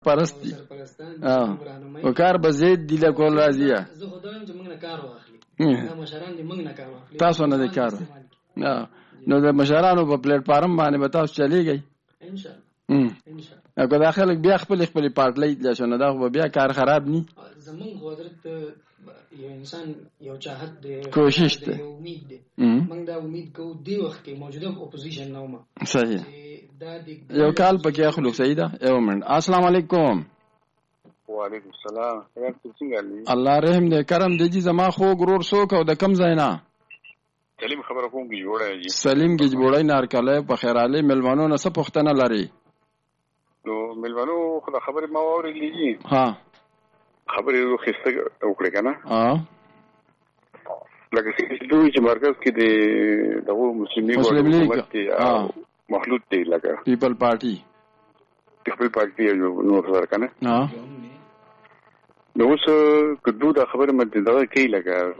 پرستی او کار به زید دی له کول راځي زه خدایم چې موږ نه کار واخلي دا مشران دې موږ نه کار واخلي تاسو نه دې کار نو د مشرانو په پلیټ فارم باندې به تاسو چلیږئ ان شاء الله که دا خلک بیا خپل پارټلۍ لشنه دا خو بیا کار خراب ني زمونږ حضرت یو انسان یو چاهت دی کوشش دی یو امید دی موږ دا امید کوو دی وخت کې موجوده اپوزیشن نو ما صحیح یو کال پکې اخلو سیدا یو منټ السلام علیکم وعلیکم السلام الله رحم دې کرم دې زما خو ګرور سوک او د کم ځاینا سلیم خبره کوم کی جوړه سلیم کی جوړای نارکله په خیراله ملمنو نه څه پښتنه لري نو ملمنو خو خبره ما اورېږي ها خبره یو خسته وکړه کنه لکه چې دوی چې مرکز کې دغه مسلمي حکومت مخلوط دی لکه پیپل پارټي یو نو سره کنه نو اوس کدو دا خبره مده دا کوي لکه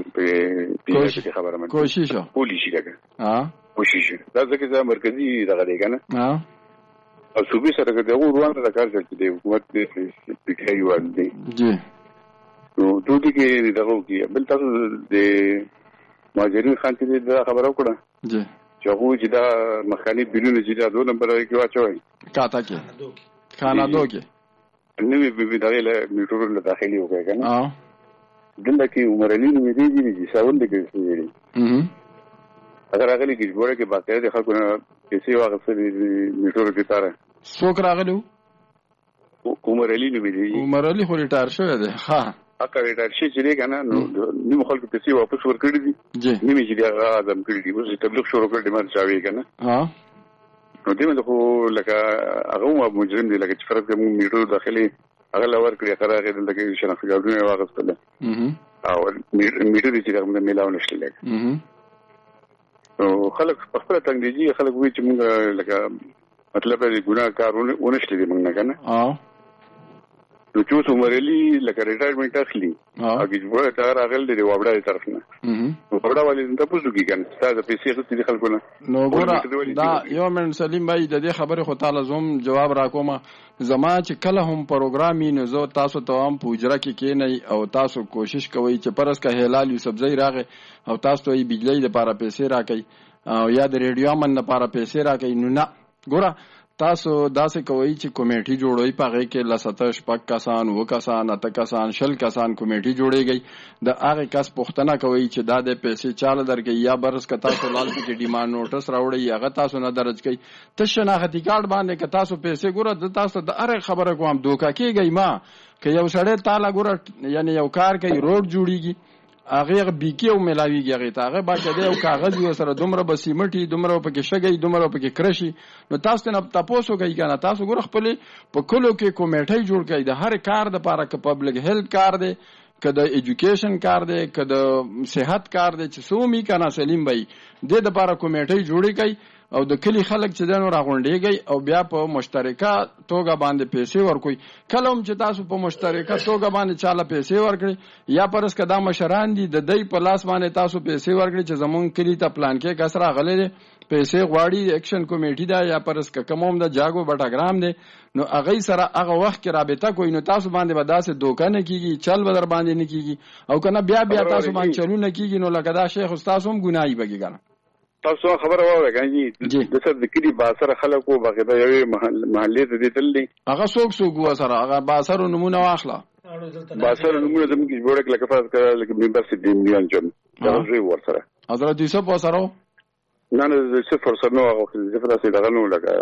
په خبره مده کوشش پولیسي لکه کوشش دا ځکه چې مرکزي دغه دی کنه او صوبې سره دغه روان د کار کوي د حکومت د کوي دی جی نو دوی کې دغه کې بل تاسو د ماجرین خان ته دا خبره وکړه جی چې هغه چې دا مخالف بلونه چې دا 2 نمبر کې واچوي کاته کې کانادو کې نو به دغه له میټرو له داخلي وکړي کنه دلته کې عمر علي نو دې چې ساوند کې اگر هغه کې جوړه کې باقاعده خلکو نه پیسې واغستې میټرو کې تاره څوک راغلو عمر علي نو دې عمر علي خو ریټایر شوی دی ها اکه ریټایر شي چې کنه نو نیمه خلکو پیسې واپس ورکړي دي نیمه چې دا اعظم کړی دي اوس تبلیغ شروع کړی مر چاوي کنه نو دې خو لکه هغه مجرم دی لکه چې فرض کوم میټرو داخلي هغه لور کړی قرار غوډه لکه شناخت کارونه واغستل او میټرو چې کوم ملاو نشته لکه نو خلک په خپل تنګ دي خلک وی چې موږ لکه مطلب دې ګناه کارونه ونشته دي موږ نه کنه نو چې عمرلی لکه ریټایرمنټ اخلي هغه جوړه تر اغل دی وابړه طرف نه نو وابړه والي ته پوښتنه کوي کنه تاسو پیسې خو دې خلکو نه نو ګوره دا یو من سلیم بھائی د دې خبره خو تعالی زوم جواب راکوم زما چې کله هم پروګرامي نه زو تاسو ته هم پوجره کې نه او تاسو کوشش کوئ چې پرس کا هلال یوسفزئی راغې او تاسو ته بجلی لپاره پیسې راکې او یا د ریډیو من لپاره پیسې راکې نو نه ګوره تاسو داسې کوي چې کمیټي جوړوي پغه کې لساتش پک کسان و کسان اته کسان شل کسان کمیټي جوړيږي د هغه کس پښتنه کوي چې دا د پیسې چاله درکې یا برس ک تاسو لال کې ډیماند نوټس راوړي هغه تاسو نه درج کوي ته شناختی کارت باندې ک تاسو پیسې ګوره د تاسو د هر خبره کوم دوکا کېږي ما ک یو سړی تعالی ګوره یعنی یو کار کوي روډ جوړيږي هغه بیکی او ملاویږي هغه ته هغه باکده او کاغذ یو سره دومره بسیمټي دومره پکې شګي دومره پکې کرشي نو تاسو نه تاسو کوي کنه تاسو ګور خپل په کلو کې کمیټي جوړ کړئ د هر کار د لپاره ک پبلک هیلث کار دی کده ایجوکیشن کار دی کده صحت کار دی چې سومي کنه سلیم بھائی د لپاره کمیټي جوړی کوي او د کلی خلک چې دنو راغونډيږي او بیا په مشترکه توګه باندې پیسې ورکوي کله هم چې تاسو په مشترکه توګه باندې چاله پیسې ورکړي یا پرس کدا مشران دي د دې په لاس باندې تاسو پیسې ورکړي چې زمون کلی ته پلان کې کسره غلې پیسې غواړي اکشن کمیټي دا یا پرس کوم د جاګو بټاګرام دی نو هغه سره هغه وخت کې رابطه کوي نو تاسو باندې بداسه دوکانه کیږي چل بدر باندې نه کیږي او کنه بیا تاسو باندې چلونه کیږي نو لکه دا شیخ استاد هم ګناي بګی تاسو خبره واوره کنه د څه د کلی باسر خلکو باغدا یو محلې ته دي تل دي هغه څوک وسره هغه باسر نمونه واخلا باسر نمونه زموږ جوړه کله کفاس کړه لکه ممبر سي دي میلیون جن دا زوی ورسره حضرت یوسف وسره نه صفر سره نو هغه صفر سره دغه نو لکه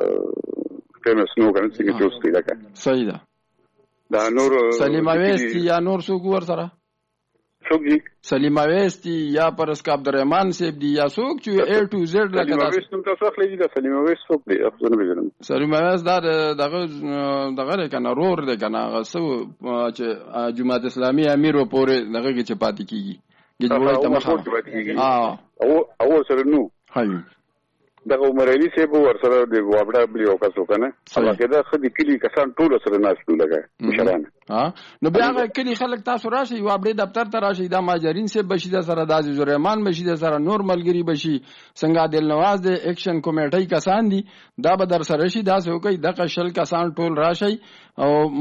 فیمس نو کنه چې جوستي لکه صحیح ده دا نور سلیم اویستی یا نور څوک ورسره څوک دي سلیم اویستی یا پرس کا عبدالرحمن صاحب دی یا څوک چې A to Z لکه دا سلیم اویست تاسو خپل دي سلیم اویست څوک دی افزونه بجنم سلیم اویست دا دغه کنه رور دی کنه غسو چې جماعت اسلامي امیر و پورې دغه کې چې پاتې کیږي ګجوړی ته مخه او سره نو هاي دغه عمر علي صاحب ورسره د وابړه بلی او کسو کنه هغه کده خدي کلی کسان ټول سره ناشته لګا مشران نو بیا هغه کلی خلک تاسو راشي وابړه دفتر ته راشي دا ماجرین صاحب بشي د سره د عزیز الرحمن بشي د سره نور ملګری بشي څنګه دل نواز د اکشن کمیټي کسان دي دا به در سره شي دا څه کوي دغه شل کسان ټول راشي او